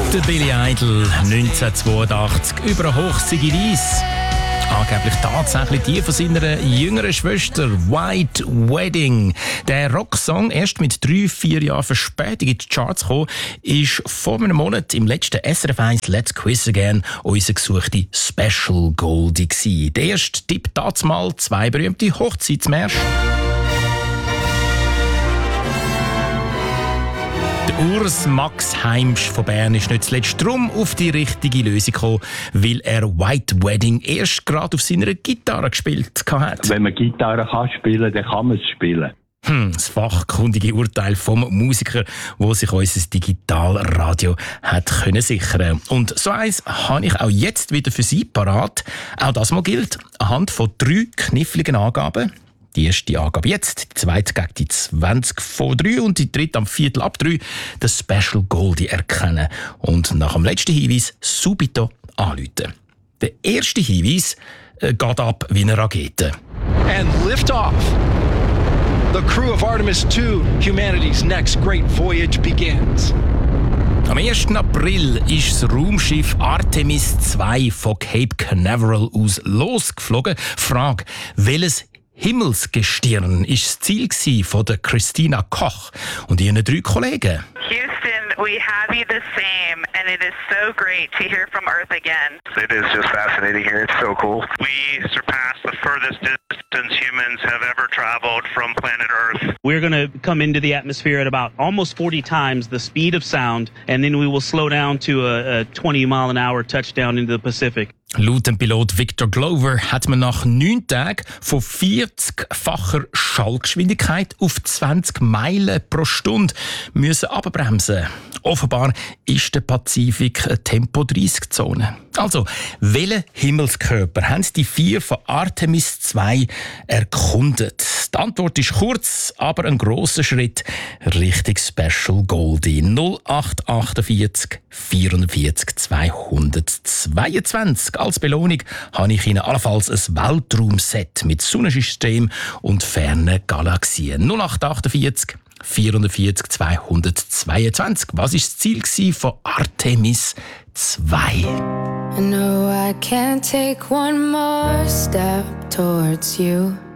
Der Billy Idol 1982 über eine hochzige Weise. Angeblich tatsächlich die von seiner jüngeren Schwester White Wedding. Der Rocksong, erst mit 3-4 Jahren Verspätung in die Charts gekommen, ist vor einem Monat im letzten SRF 1 Let's Quiz Again unser gesuchte Special Goldie gewesen. Der erste Tipp dazumal 2 berühmte Hochzeitsmärsche. Urs Max Heimsch von Bern ist nicht zuletzt drum auf die richtige Lösung gekommen, weil er White Wedding erst gerade auf seiner Gitarre gespielt hat. Wenn man Gitarre kann spielen, dann kann man es spielen. Das fachkundige Urteil vom Musiker, wo sich unser Digitalradio hat können sichern. Und so eins habe ich auch jetzt wieder für Sie parat. Auch das mal gilt anhand von 3 kniffligen Angaben. Die erste Angabe jetzt, die zweite gegen die 20 vor 3 und die dritte am 4:15 das Special Goldie erkennen. Und nach dem letzten Hinweis subito anrufen. Der erste Hinweis geht ab wie eine Rakete. And lift off. The crew of Artemis II, humanity's next great voyage begins. Am 1. April ist das Raumschiff Artemis 2 von Cape Canaveral aus losgeflogen. Frage, welches Himmelsgestirn ist das Ziel von der Christina Koch und ihren 3 Kollegen? Houston, we have you the same, and it is so great to hear from Earth again. It is just fascinating here. It's so cool. We surpassed the furthest distance humans have ever traveled from planet Earth. We're going to come into the atmosphere at about almost 40 times the speed of sound, and then we will slow down to a 20-mile-an-hour touchdown into the Pacific. Laut dem Pilot Victor Glover hat man nach 9 Tagen von 40-facher Schallgeschwindigkeit auf 20 Meilen pro Stunde müssen abbremsen. Offenbar ist der Pazifik eine Tempo-30-Zone. Also, welchen Himmelskörper haben die 4 von Artemis 2 erkundet? Die Antwort ist kurz, aber ein grosser Schritt Richtung Special Goldie. 0848 44 222. Als Belohnung habe ich Ihnen allenfalls ein Weltraumset mit Sonnensystem und fernen Galaxien. 0848 44 222. Was war das Ziel von Artemis 2? I know I can't take one more step towards you.